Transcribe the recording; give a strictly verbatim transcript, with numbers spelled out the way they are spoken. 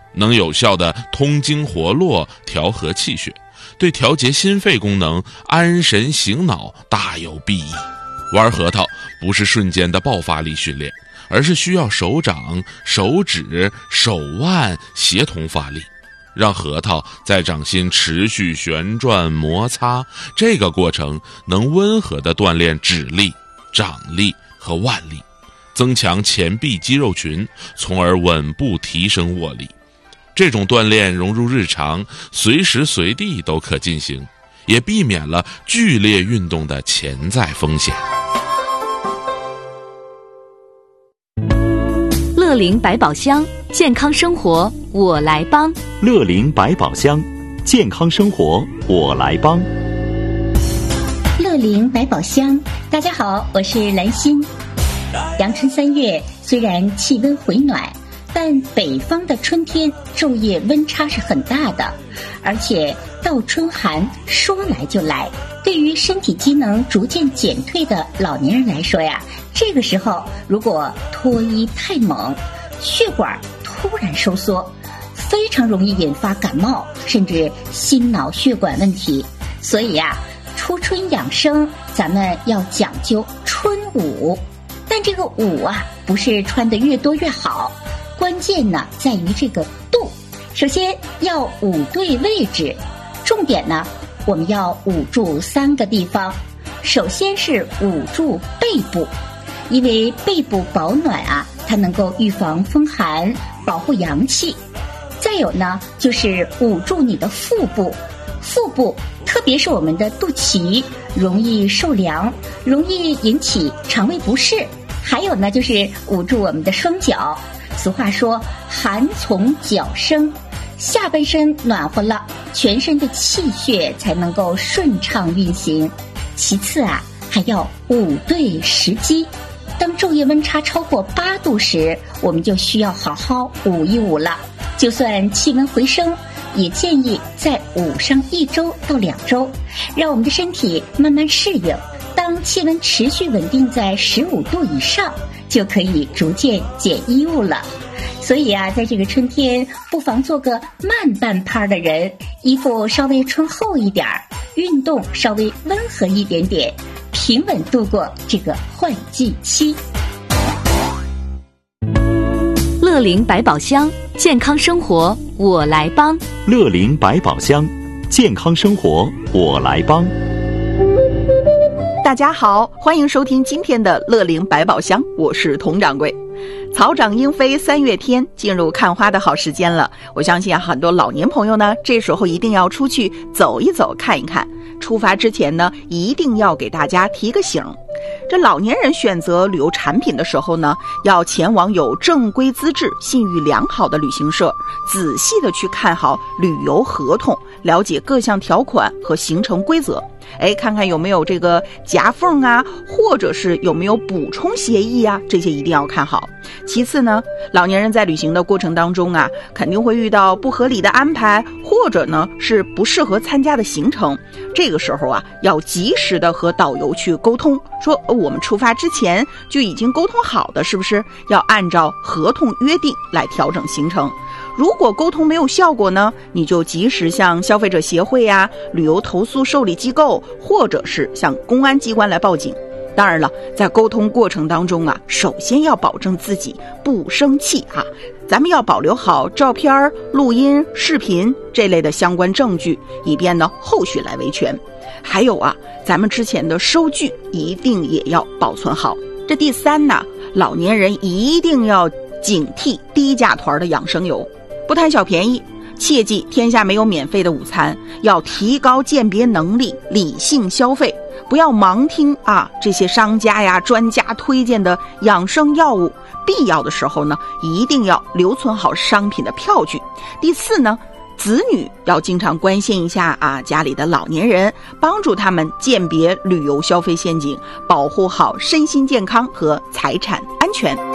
能有效地通经活络，调和气血，对调节心肺功能、安神醒脑大有裨益。玩核桃不是瞬间的爆发力训练，而是需要手掌、手指、手腕协同发力，让核桃在掌心持续旋转摩擦，这个过程能温和地锻炼指力、掌力和腕力，增强前臂肌肉群，从而稳步提升握力。这种锻炼融入日常，随时随地都可进行，也避免了剧烈运动的潜在风险。 乐龄百宝箱，健康生活我来帮。 乐龄百宝箱，健康生活我来帮。 乐龄百宝箱，大家好，我是兰心。阳春三月，虽然气温回暖，但北方的春天昼夜温差是很大的，而且倒春寒说来就来。对于身体机能逐渐减退的老年人来说呀，这个时候如果脱衣太猛，血管突然收缩，非常容易引发感冒，甚至心脑血管问题。所以呀，初春养生咱们要讲究春捂。但这个捂啊，不是穿得越多越好，关键呢在于这个度。首先要捂对位置，重点呢我们要捂住三个地方。首先是捂住背部，因为背部保暖啊，它能够预防风寒，保护阳气。再有呢就是捂住你的腹部，腹部特别是我们的肚脐容易受凉，容易引起肠胃不适。还有呢就是捂住我们的双脚，俗话说寒从脚生，下半身暖和了，全身的气血才能够顺畅运行。其次啊，还要捂对时机。当昼夜温差超过八度时，我们就需要好好捂一捂了。就算气温回升，也建议再捂上一周到两周，让我们的身体慢慢适应。当气温持续稳定在十五度以上，就可以逐渐减衣物了。所以啊，在这个春天，不妨做个慢半拍的人，衣服稍微穿厚一点，运动稍微温和一点点，平稳度过这个换季期。 乐龄百宝箱，健康生活我来帮。 乐龄百宝箱，健康生活我来帮。 大家好，欢迎收听今天的乐龄百宝箱，我是佟掌柜。草长莺飞三月天，进入看花的好时间了。我相信啊，很多老年朋友呢，这时候一定要出去走一走，看一看。出发之前呢，一定要给大家提个醒。这老年人选择旅游产品的时候呢，要前往有正规资质、信誉良好的旅行社，仔细的去看好旅游合同，了解各项条款和行程规则。哎，看看有没有这个夹缝啊，或者是有没有补充协议啊，这些一定要看好。其次呢，老年人在旅行的过程当中啊，肯定会遇到不合理的安排，或者呢是不适合参加的行程。这个时候啊，要及时的和导游去沟通，说我们出发之前就已经沟通好的，是不是要按照合同约定来调整行程？如果沟通没有效果呢，你就及时向消费者协会呀、旅游投诉受理机构，或者是向公安机关来报警。当然了，在沟通过程当中啊，首先要保证自己不生气啊，咱们要保留好照片、录音、视频这类的相关证据，以便呢后续来维权。还有啊，咱们之前的收据一定也要保存好。这第三呢，老年人一定要警惕低价团的养生游，不贪小便宜，切记天下没有免费的午餐，要提高鉴别能力，理性消费，不要盲听啊这些商家呀专家推荐的养生药物，必要的时候呢，一定要留存好商品的票据。第四呢，子女要经常关心一下啊家里的老年人，帮助他们鉴别旅游消费陷阱，保护好身心健康和财产安全。